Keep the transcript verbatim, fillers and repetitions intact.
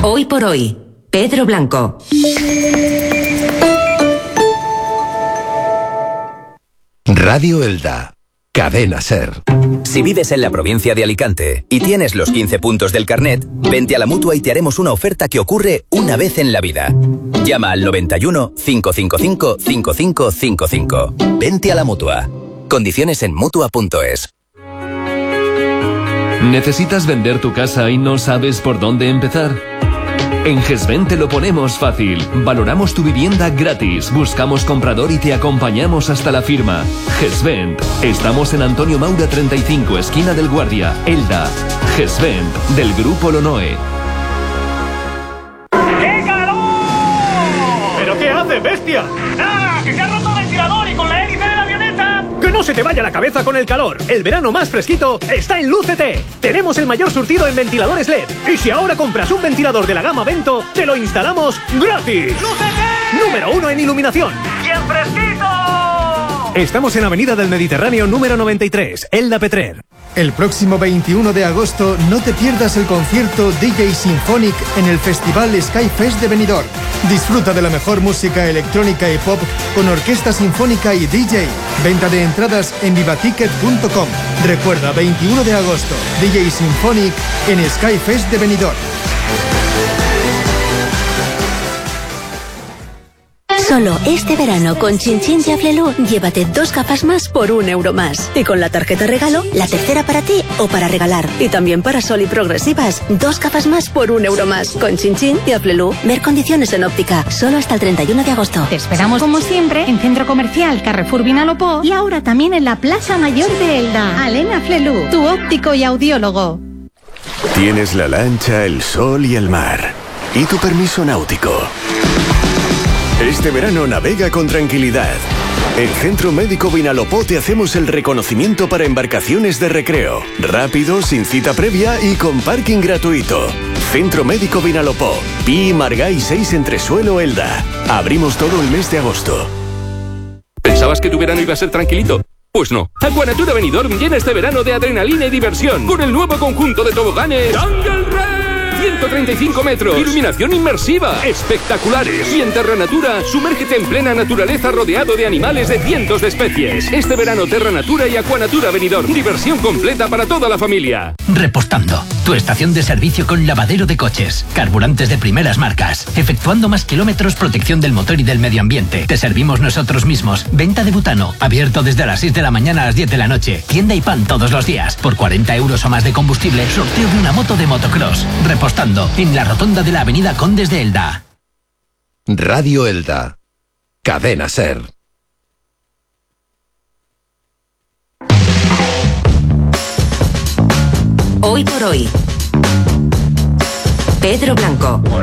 Hoy por hoy, Pedro Blanco. Radio Elda. Cadena SER. Si vives en la provincia de Alicante y tienes los quince puntos del carnet, vente a la Mutua y te haremos una oferta que ocurre una vez en la vida. Llama al noventa y uno, cinco cinco cinco, cinco cinco cinco cinco. Vente a la Mutua. Condiciones en Mutua punto es. ¿Necesitas vender tu casa y no sabes por dónde empezar? En GESVENT te lo ponemos fácil. Valoramos tu vivienda gratis, buscamos comprador y te acompañamos hasta la firma. GESVENT. Estamos en Antonio Maura treinta y cinco, esquina del Guardia, Elda. GESVENT, del Grupo Lonoe. ¡Qué calor! ¿Pero qué hace, bestia? ¡Ah! ¡Que se ha roto el ventilador y con la hélice de la avioneta! ¡Que no se te vaya la cabeza con el calor! El verano más fresquito está en Lucete. Tenemos el mayor surtido en ventiladores L E D. Y si ahora compras un ventilador de la gama Vento, te lo instalamos gratis. ¡Lucete! Número uno en iluminación. ¡Bien fresquito! Estamos en Avenida del Mediterráneo número noventa y tres, Elda Petrer. El próximo veintiuno de agosto no te pierdas el concierto D J Symphonic en el Festival Skyfest de Benidorm. Disfruta de la mejor música electrónica y pop con orquesta sinfónica y D J. Venta de entradas en vivaticket punto com. Recuerda, veintiuno de agosto, D J Symphonic en Skyfest de Benidorm. Solo este verano con Chin Chin y Aflelu, llévate dos gafas más por un euro más. Y con la tarjeta regalo, la tercera para ti o para regalar. Y también para Sol y Progresivas, dos gafas más por un euro más. Con Chin Chin y Aflelu, ver condiciones en óptica, solo hasta el treinta y uno de agosto. Te esperamos como siempre en Centro Comercial Carrefour Vinalopó y ahora también en la Plaza Mayor de Elda. Alena Aflelu, tu óptico y audiólogo. Tienes la lancha, el sol y el mar. ¿Y tu permiso náutico? Este verano navega con tranquilidad. En Centro Médico Vinalopó te hacemos el reconocimiento para embarcaciones de recreo. Rápido, sin cita previa y con parking gratuito. Centro Médico Vinalopó. Pi Margall seis Entresuelo Elda. Abrimos todo el mes de agosto. ¿Pensabas que tu verano iba a ser tranquilito? Pues no. Aquanatura Benidorm llena este verano de adrenalina y diversión con el nuevo conjunto de toboganes Jungle Ray. ciento treinta y cinco metros, iluminación inmersiva, espectaculares. Y en Terra Natura, sumérgete en plena naturaleza rodeado de animales de cientos de especies. Este verano Terra Natura y Aquanatura Benidorm, diversión completa para toda la familia. Repostando, tu estación de servicio con lavadero de coches, carburantes de primeras marcas, efectuando más kilómetros, protección del motor y del medio ambiente. Te servimos nosotros mismos. Venta de butano, abierto desde las seis de la mañana a las diez de la noche. Tienda y pan todos los días. Por cuarenta euros o más de combustible, sorteo de una moto de motocross. Repostando en la rotonda de la avenida Condes de Elda. Radio Elda. Cadena SER. Hoy por hoy, Pedro Blanco.